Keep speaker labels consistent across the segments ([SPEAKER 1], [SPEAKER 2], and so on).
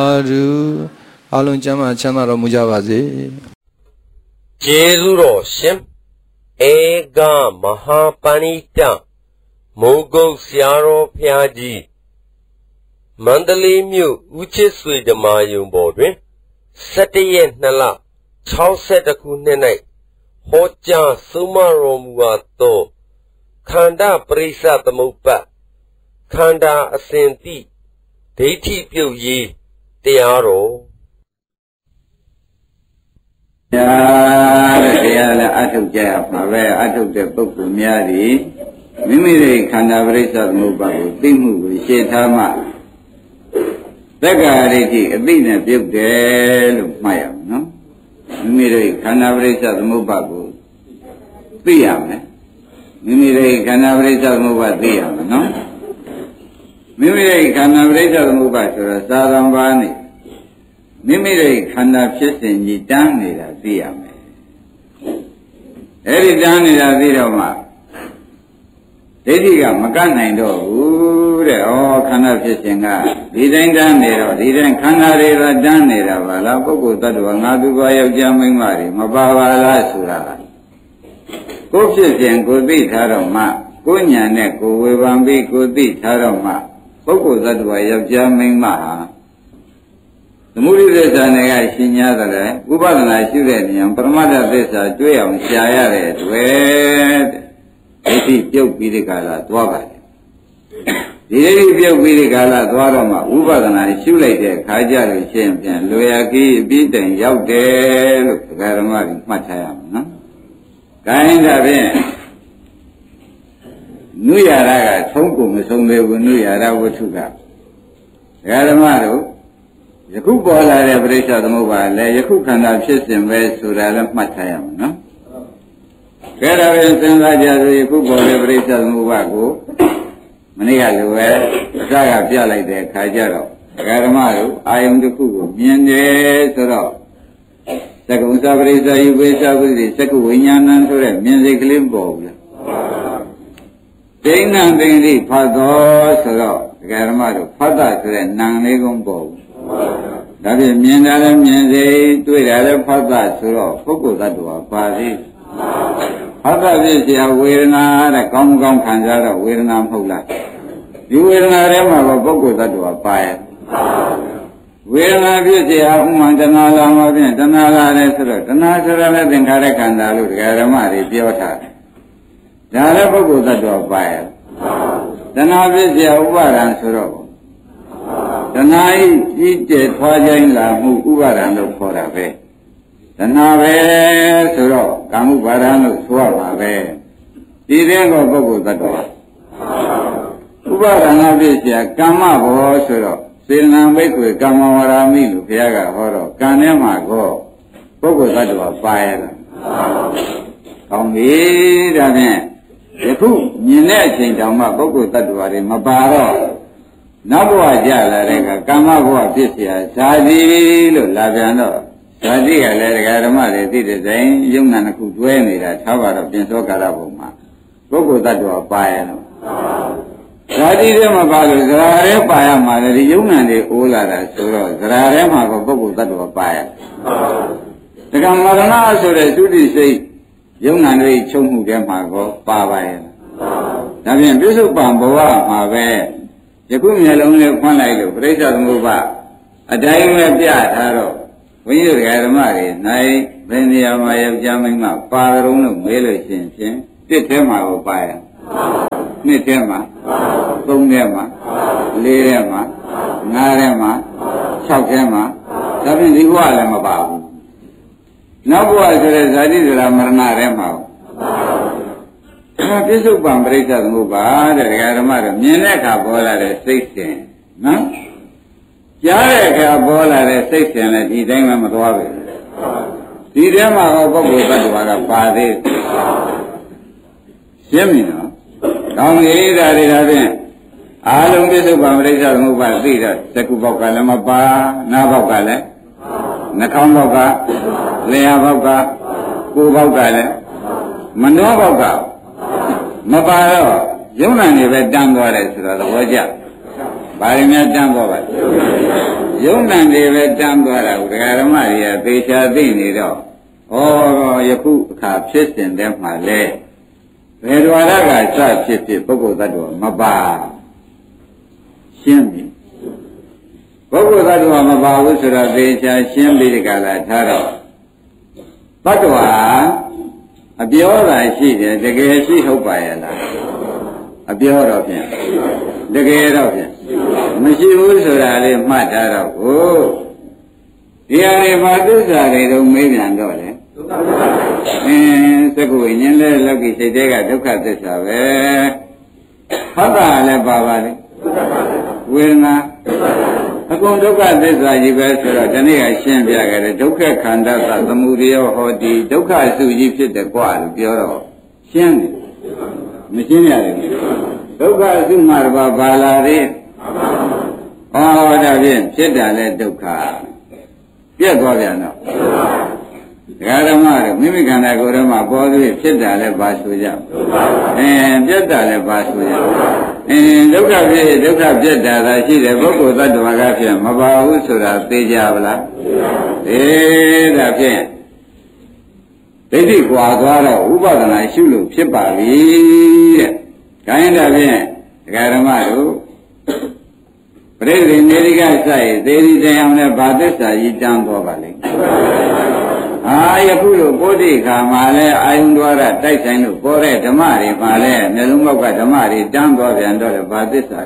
[SPEAKER 1] Aru Alun Chama Chana Mujavazi
[SPEAKER 2] Jesuro Shim Ega Mahapanita Mogo Siaro Piaji Mandali Mu Uchisui the Mayum Bodwin Satiye Nala Chow Setaku Nenai Hoja Sumaromuato Kanda Prisa the Mupa Kanda Asenti Deiti Pyu Yi Tiaro
[SPEAKER 3] Yala Atuk Jaya, Mave Atuk the Pukumyari, Mimiri Kanda Prisa the Mupa, Timu, Shetama. Begariti, a bina big del, Maya, no? Mimiri Kanavrisa the Mubabu, Piam, Mimiri Kanavrisa the Muba, Piam, no? Mimiri Kanavrisa the Muba, Sarambani, Mimiri Kana Pissin, Yitani, Piam. Every Dani, Virama. Dediga Makana and all Kana Pissinga, didn't Danero, didn't Kanareva Danera, Valapo, Tatuanadu by Jaming Mari, Mabava Sura. Coaches could be Taroma, Kunya Neko, Webambi could be Taroma, Poco that way of Jaming Maha. The Murides and I Shinyada, Ubana Shurenium, Pramada Vesa, Duam Shayare, where Eti Pio Pidicala, Dwaga. The Pio Pidicala, Dwarama, Ubana, Shulate, Kajari Champion, Loyaki, Beaten, Yaude, Garamari, Matayam, no? Kind of in Nuyaraga, Tonkum, Sunday, Nuyara, Watuga. Garamaro, Yakubola, Brescia, the mobile, Yakukana, System, West, Suralam, Matayam, no? Garavin, Raja, Yakubola, Brescia, the Mubago, Manialu, Saga, Pia like the Kajaro. Garamaro, I am the Kugu, Yende, Soro. Second Sabrisa, you wish I will the second Winyan and Sore, music limbo. Ding and Ding the Pado, Soro, Garamaro, Pada, Nanegumbo. That is Mianala, Mianze, to it, other Pada, Soro, Foku, that was Padi. Pada is the Wirna, the Gong Kanjara, Wirna Hula. You will not remember Boku, that was Paya. Wirna Beauty, Mandanala, Danala, Danasara, then Karakandalu, Garamari, Biota. Darabogu, that was Paya. Danavizia, Ubaran Soro. Danai, eat the Twajain, Ubaran, Forabe. Danave, Soro, Kamubaran, Suave. He then go Bogu, that was. Ubaranavizia, Kama, Soro. Silna Beku, Kamawarami, Piaga, Horo, Kanema go, Pogo Sadua fire. Come here, Dane. The two, Ninetin, Dama, Pogo Saduari, Mabaro. Nabua Jala, Rega, Kamawa, Pisia, Sadi, Laviano, Sadi, Alegamari, did the same, young and could win it at Tower of Pinsocarabuma. Pogo Sadua fire. Sadi about Zare Paya, Mother, young and the Ola, Soro, Zarema, Bogu, that was Paya. The Kamarana, so the Sudi say, young and the Chomu Gamago, Pavaya. Navian Bisu Pamboa, Mave, the Kumia only one like the Presa Muba, a diamond of Yataro. When you get a married, night, when the Amaya jamming up, father own Melo Shin, did him our Paya. Nitema, Tungema, Lirema, Narema, Sakema, Sabin the Walama Babu. Now, I said, I did Ramarna Rema. This is Bambrita Muba, the Garamara, Mineka Bola 16. No? Yareka Bola 16 at Idema Matuavi. Idema of Bobu Batuaga Padi. Semino. Come here, Daddy. I don't get to Bambrisa Muba, Sekuboka, Lamapa, Nabokale, Nakamboka, Leaboka, Kubokale, Manoboka, Mabaro, Yunan, you were done what is the Waja. ဘာရင်းများတန်းသွားပါယုံနံတွေပဲတန်းသွားတာဒကာဓမ္မတွေကသေချာသိနေတော့ဩယခုအခါဖြစ်စဉ်တည်းမှာလဲဘယ်တော်ရကစဖြစ်ဖြစ်ပုဂ္ဂိုလ်သတ္တဝါမပါရှင်းပြီပုဂ္ဂိုလ်သတ္တဝါမပါဘူးဆိုတော့သေချာရှင်းပြီးဒီကလာထားတော့သတ္တဝါအပြောတာရှိတယ်တကယ်ရှိဟုတ်ပါရဲ့လားအပြောတော့ဖြင့်တကယ်တော့ဖြင့်မရှိဘူးဆိုတာလေးမှတ်ထားတော့ကိုဒီဟာတွေဘာသစ္စာတွေတော့မေးပြန်တော့လေသက္ကဝိညာဉ်လဲလောကီစိတ်တွေကဒုက္ခသစ္စာပဲဟုတ်တာလည်းပါပါလေဝေဒနာအကုန်ဒုက္ခသစ္စာကြီးပဲဆိုတော့ဒီနေ့ကရှင်းပြခဲ့တယ်ဒုက္ခခန္ဓာသသမုဒယဟောတိဒုက္ခစုကြီးဖြစ်တယ်ကွာလို့ပြောတော့ရှင်းတယ်မရှင်းရဘူးဒုက္ခစုမှာဘာလာသေးဩဒါဖြင့်ဖြစ်တာလဲဒုက္ခပြတ်သွားပြန်တော့ဒကာဓမ္မတို့မိမိခန္ဓာကိုယ်ထဲမှာပေါ်ပြီးဖြစ်တာလဲဘာဆိုကြပြတ်တာလဲဘာဆိုကြဒုက္ခဖြစ်ဒုက္ခပြတ်တာသာရှိတယ်ပုဂ္ဂိုလ်သတ္တဝါကဖြင့်မပါဘူးဆိုတာသိကြပါလားဒါဖြင့်ဒိဋ္ဌိကွာသွားတော့ဥပဒနာရှုလို့ဖြစ်ပါပြီတဲ့ခိုင်းတာဖြင့်ဒကာဓမ္မတို့ပရိသေနေရိကစိုက်သေဒီတရားနဲ့ဗာသစ္စာကြီးတန်းသွားပါလိမ့်ယခုလိုပုဒ္ဓိခါမှာလဲအာယုန်တော်ရတိုက်ဆိုင်လို့ပေါ်တဲ့ဓမ္မတွေမှာလဲမျိုးလုံးဘောက်ကဓမ္မတွေတန်းသွားပြန်တော့လေဗာသစ္စာ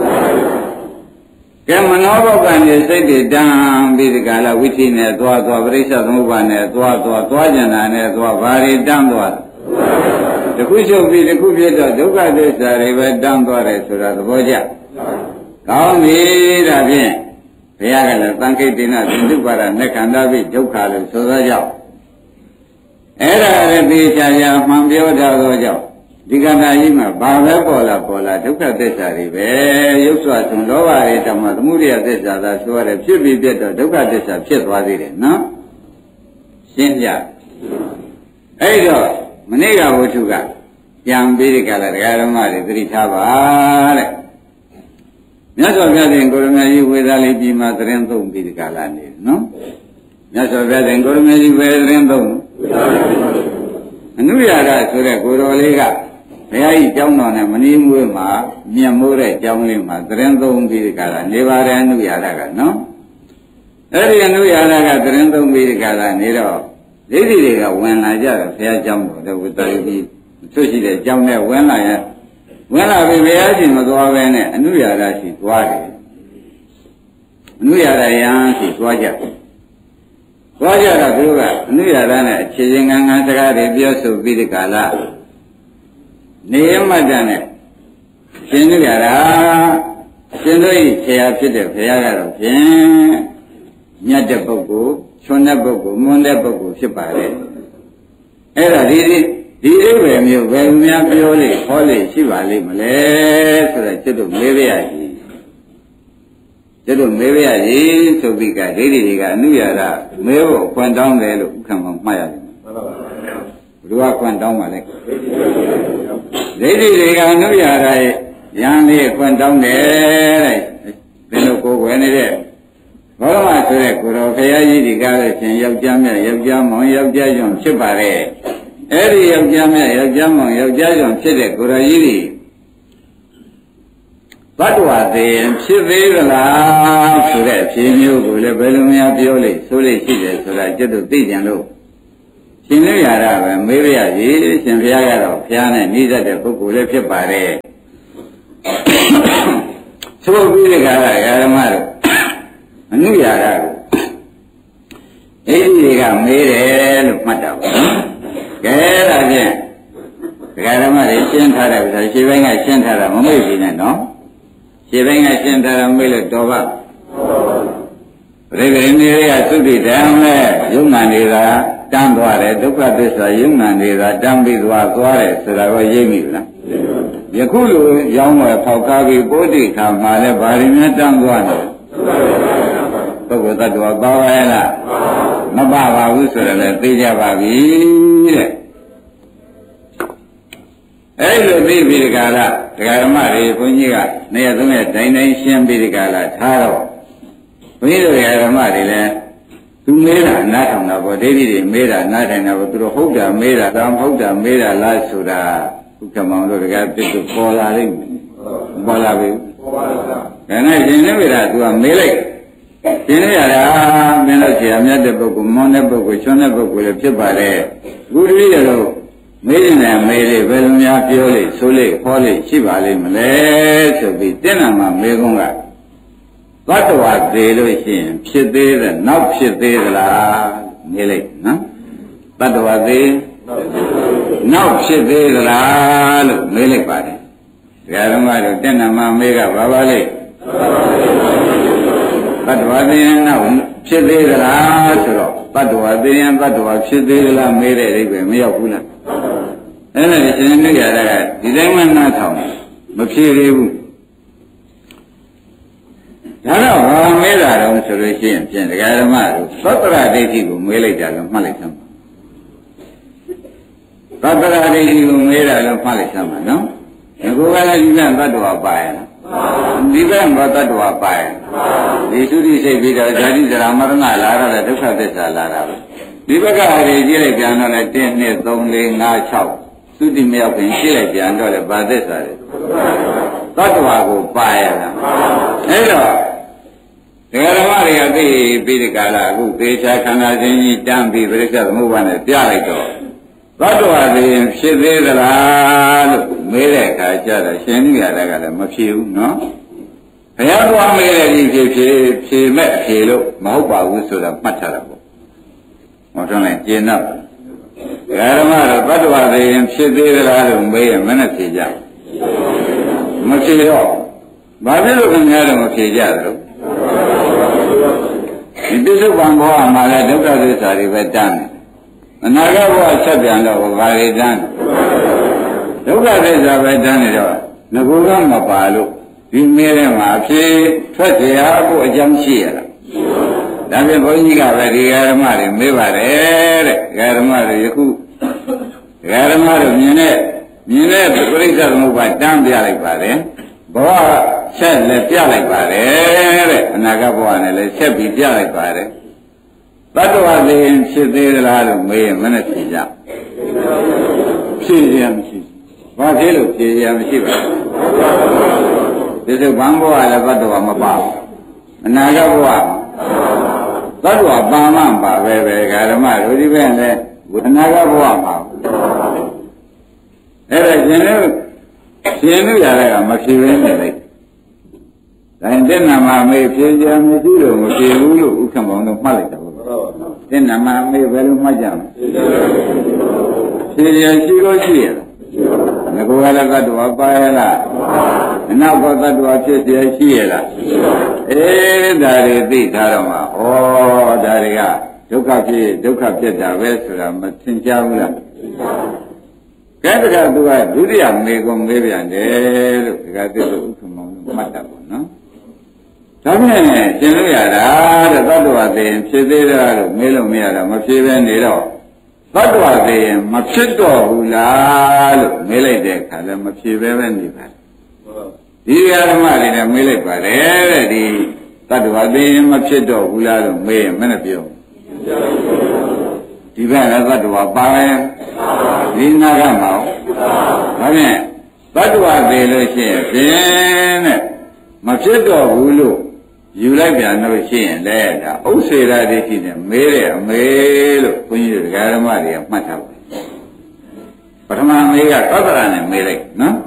[SPEAKER 3] တွေကဲမနောဘောက်ကနေစိတ်တွေတန်းပြီးဒီကလာဝိသိနဲ့သွားပရိစ္ဆသမုပ္ပါနဲ့သွားကြံတာနဲ့သွားဘာတွေတန်းသွားတခုချုပ်ပြီးတခုပြတော့ဒုက္ခသစ္စာတွေပဲတန်းသွားတယ်ဆိုတာသဘောကျကောင်းပြီဒါဖြင့်ဘုရားကလည်းသံခိတ္တိနာသင်္တုပါဒနဲ့ခန္ဓာပိဒုက္ခလို့ဆိုသောကြောင့်အဲ့ဒါရတိချာချာမှန်ပြောထားသောကြောင့်ဒီကန္တာကြီးမှာဘာပဲပေါ်လာဒုက္ခသစ္စာတွေပဲရုပ်စွာဆုံးလောဘတွေတမသမုဒိယသစ္စာသာဆိုရတယ်ဖြစ်ပြီးပြတ်တော့ဒုက္ခသစ္စာဖြစ်သွားသေးတယ်နော်ရှင်းပြအဲ့တော့မနေ့ကဝတ္ထုကပြန်ပြီးဒီကလာဒကာဓမ္မတွေသတိထားပါတဲ့မြတ်စွာဘုရားရှင်ကိုရမကြီးဝေသာလေးပြည်မှာသတင်းသုံးပြီးဒီကလာနေနော်မြတ်စွာဘုရားရှင်ကိုရမကြီးဝေသတင်းသုံးအနုရာဂဆိုတဲ့ကိုတော်လေးကဘုရားကြီးကျောင်းတော်နဲ့မနီးမွေးမှာမြတ်မိုးတဲ့ကျောင်းလေးမှာသတင်းသုံးပြီးဒီကလာနေပါတယ်အနုရာဂကနော်အဲ့ဒီအနုရာဂကသတင်းသုံးပြီးဒီကလာနေတော့ဒိဋ္ဌိတွေကဝင်လာကြတယ်ဘုရားကျောင်းတော်တဲ့ဝေသာလေးပြည်သူရှိတဲ့ကျောင်းနဲ့ဝင်လာပြီးဘုရားရှင်မသွားဘဲနဲ့အနုရာဂရှိသွားတယ်အနုရာဂယံရှိသွားကြတော့သူကအနုရာဂနဲ့အခြေချင်းငန်းစကားတွေပြောဆိုပြီးဒီကလာနေရမတ္တနဲ့ရှင်နုရာဂရှင်တို့ဤဆရာဖြစ်တဲ့ဘုရားကတော့ဖြင့်မြတ်တဲ့ပုဂ္ဂိုလ်ချွန်တဲ့ပုဂ္ဂိုလ်မွန်းတဲ့ပုဂ္ဂိုလ်ဖြစ်ပါတယ်အဲ့ဒါဒီအိဗယ်မျိုးဘယ်များပြောလေဟောလေရှိပါလိမ့်မလဲဆိုတော့ကျွတ်တို့မေးပြရည်ဆိုပြီးကဒိဋ္ဌိတွေကအနုရာဂမဲဖို့ခွန်တောင်းတယ်လို့ခံမှမှတ်ရတယ်မှန်ပါပါဘုရားခွန်တောင်းပါလေဒိဋ္ဌိတွေကအနုရာဂရဲ့ယံလေးခွန်တောင်းတယ်တဲ့ဘယ်လိုကိုယ်ွယ်နေတဲ့ဘောရမဆိုတဲ့ကိုတော်ဖရာကြီးဒီကားလို့ရှင်ယောက်ျားမြတ်ယောက်ျားမောင်ယောက်ျားကျွန်းဖြစ်ပါတယ်အဲ့ဒီယောက်ျားမြတ်ယောက်ျားမောင်ယောက်ျားကျွန်းဖြစ်တဲ့ကိုတော်ကြီးတွေဘတ်တော်သေးဖြစ်သေးသလားဆိုတဲ့အဖြေမျိုးကိုလည်းဘယ်လိုများပြောလိမ့်ဆိုလိမ့်ရှိတယ်ဆိုတာကျွတ်တို့သိကြလို့ရှင်လို့ရတာပဲမေးရရည်ရှင်ဘုရားကတော့ဘုရားနဲ့နှိစက်တဲ့ပုဂ္ဂိုလ်လည်းဖြစ်ပါတယ်သို့ပြီးတဲ့ခါကဓမ္မတို့အနုရာဂကိုအိဒီတွေကမေးတယ်လို့မှတ်တာပါကဲဒါဖြင့်ဒကာဓမ္မတွေရှင်းထားတဲ့ဥစ္စာရှင်းပိုင်းကရှင်းထားတာမမေ့ပြီနဲ့နော်ရှင်းပိုင်းကရှင်းထားတာမေ့လို့တော်ပါပရိသေနေရသုတိတံလဲယုံနာနေတာတန်းသွားတယ်ဒုက္ခသစ္စာယုံနာနေတာတန်းပြီးသွားတယ်ဆိုတာကိုရိပ်မိလားယခုလိုရောင်းဝယ်ဖောက်ကားပြီးပုဒ္ဓိခါမှာလဲဗာရီများတန်းသွားတယ်ပုဂ္ဂိုလ်တ attva ပါပါရဲ့လားမပါပါဘူးဆိုတော့လည်းသိကြပါပြီတဲ့အဲ့လိုသိပြီးဒီကလာဒကာဓမ္မတွေဘုန်းကြီးကနေရာသုံးရက်တိုင်းတိုင်းရှင်းပြီးဒီကလာထားတော့ဘုန်းကြီးတို့ဒကာဓမ္မတွေလည်းသူမေးတာနားထောင်တာပေါ့ဒိဋ္ဌိတွေမေးတာနားထိုင်တာပေါ့သူတို့ဟုတ်တာမေးတာဒါမဟုတ်တာမေးတာလားဆိုတာဥက္ကမောင်တို့ဒကာပြစ်သူပေါ်လာလိမ့်မယ်ပေါ်လာပြီပေါ်ပါလားဒါနဲ့ရှင်နေပြီလားသူကမေးလိုက်ရှင်နေရတာမင်းတို့ဆရာမြတ်တဲ့ပုဂ္ဂိုလ်မွန်တဲ့ပုဂ္ဂိုလ်ချွန်းတဲ့ပုဂ္ဂိုလ်လည်းဖြစ်ပါလေအခုတည်းရတော့မေးနေမေးလေဘယ်လိုများပြောလေဆိုလေခေါ်လေရှိပါလိမ့်မလဲဆိုပြီးတင်းနာမှာမေးခွန်းကသတ္တဝါသေးလို့ရှိရင်ဖြစ်သေးတယ်နောက်ဖြစ်သေးသလားမေးလိုက်နော်သတ္တဝါသေးနောက်ဖြစ်သေးသလားလို့မေးလိုက်ပါတယ်ဒကာဓမ္မတို့တင်းနာမှာမေးကဘာပါလိမ့်သတ္တဝါသေးရင်နောက်ဖြစ်သေးသလားဆိုတော့သတ္တဝါသေးရင်သတ္တဝါဖြစ်သေးသလားမေးတဲ့အိဗယ်မရောက်ဘူးလားအဲ့ဒါရှင်နေရတာကဒီတိုင်းမှနားထောင်မဖြေသေးဘူးဒါတော့ဘာမေးတာတော့ဆိုလို့ရှိရင်ပြင်ဒကာဓမ္မတို့သတ္တရဒိဋ္ဌိကိုမေးလိုက်တာလို့မှတ်လိုက်သမ်းပါသတ္တရဒိဋ္ဌိကိုမေးတာလို့မှတ်လိုက်သမ်းပါနော်ဒီကောကလည်းဒီကသတ္တဝါပါရဲ့ဒီကဘာသတ္တဝါပါရဲ့ဒီသုတိစိတ်ပြီးတော့ဇာတိဇရာမရဏလာရတဲ့ဒုက္ခသစ္စာလာတာပဲဒီဘက်ကရေကြည့်လိုက်ပြန်တော့လည်း1 2 3 4 5 6သုတိမရောက်ခင်ကြည့်လိုက်ပြန်တော့လည်းဘာသစ္စာလဲသတ္တဝါကိုပါရတာအဲ့တော့ဒကာဓမ္မတွေကသိပြီးဒီကလာအခုသေချာခန္ဓာချင်းကြီးတန်းပြီးပြိဿသမုပ္ပါနဲ့ပြလိုက်တော့သတ္တဝါတွေဖြစ်သေးသလားလို့မေးတဲ့အခါကျတော့ရှင်နိရတာကလည်းမဖြစ်ဘူးနော်ဘုရားသွားမေးတဲ့ဒီဖြေမဲ့အဖြေလို့မဟုတ်ပါဘူးဆိုတာမှတ်ထားတာပေါ့ဟောတော့လည်းကျင်တော့ဒကာဓမ္မတော့သတ္တဝါတွေဖြစ်သေးသလားလို့မေးရင်မနဲ့ဖြေကြမဖြေတော့ဘာဖြစ်လို့ခင်ဗျားတို့မဖြေကြသလဲဒီပိဿုပံဘောမှာလည်းဒုက္ခသစ္စာတွေပဲတန်းတယ်အနာဂတ်ဘဝဆက်ပြန်တော့ဘာတွေတန်းဒုက္ခသစ္စာပဲတန်းနေတော့ငကူကမပါလို့ဒီမေးတဲ့မှာအဖြေထွက်เสียဖို့အကြောင်းရှိရလားဒါဖြင့်ဘုန်းကြီးကပဲဒီဓမ္မတွေမေးပါတယ်တဲ့ဓမ္မတွေယခုဓမ္မတွေမြင်တဲ့ပြိဿသမုပ္ပါတန်းပြလိုက်ပါတယ်ဘဝဆက်လည်းပြလိုက်ပါတယ်တဲ့အနာဂတ်ဘဝနဲ့လည်းဆက်ပြီးပြလိုက်ပါတယ်သတ္တဝါတွေဖြစ်သေးသလားလို့မေးရင်မနဲ့ဖြေကြဖြေရမရှိဘာဖြစ်လို့ဖြေရမရှိပါဘူးဒီလိုဘံဘဝလည်းသတ္တဝါမပါဘူးအနာဂတ်ဘဝသတ္တဝါပါမှပါပဲဓမ္မတို့ဒီဘက်လည်းအနာဂတ်ဘဝမှာအဲ့ဒါရှင်လို့ရတာကမဖြေဘဲနေလိုက်ဒါရင်တဲ့နာမမေးဖြေကြမရှိလို့မဖြေဘူးလို့ဥက္ကမောင်တို့မှတ်လိုက်တာပေါ့တဲ့နာမမေးဘယ်လိုမှတ်ကြမလဲဖြေရရှိလို့ရှိရလားငါကလည်းသတ္တဝါပါရလားအနောက်ကသတ္တဝါဖြစ်เสียရှိရလားဒါတွေသိထားတော့မှာဩဒါတွေကဒုက္ခဖြစ်တာပဲဆိုတာမသင်ကြားဘူးလားကဲဒါကသူကဒုတိယမေကွန်မေးပြန်တယ်လို့ဒီကသိလို့ဥက္ကမောင်မှတ်တာပေါ့နော်ဒါဖြင့်ရှင်းလို့ရတာတဲ့သတ္တဝါသိရင်ဖြစ်သေးတာလို့မေးလို့မရတော့မဖြစ်ပဲနေတော့သတ္တဝါသိရင်မဖြစ်တော့ဘူးလားလို့မေးလိုက်တဲ့အခါလည်းမဖြစ်ပဲနေပါဒီဓမ္မတွေနဲ့မေးလိုက်ပါတယ်တဲ့ဒီသတ္တဝါသိရင်မဖြစ်တော့ဘူးလားလို့မေးရင်မနဲ့ပြောဒီဘက်ကသတ္တဝါပါပဲဒီနာကမှာဒါဖြင့်သတ္တဝါသိလို့ရှိရင်ဖြင့်တဲ့မဖြစ်တော့ဘူးလို့ယူလိုက်ပြန်လို့ရှိရင်လည်းဒါဥစ္စေရာဒိဋ္ဌိနဲ့မေးတဲ့အမေလို့ဘုန်းကြီးတို့ဓမ္မတွေကမှတ်ထားပါပထမမေးကသတ္တရာနဲ့မေးလိုက်နော်